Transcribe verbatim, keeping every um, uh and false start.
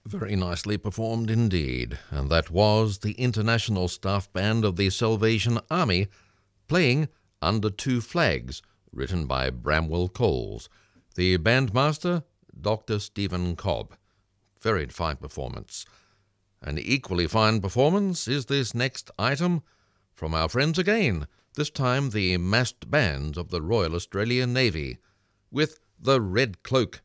Very nicely performed indeed, and that was the International Staff Band of the Salvation Army playing Under Two Flags, written by Bramwell Coles. The bandmaster, Doctor Stephen Cobb. Very fine performance. An equally fine performance is this next item from our friends again, this time the massed band of the Royal Australian Navy, with the Red Cloak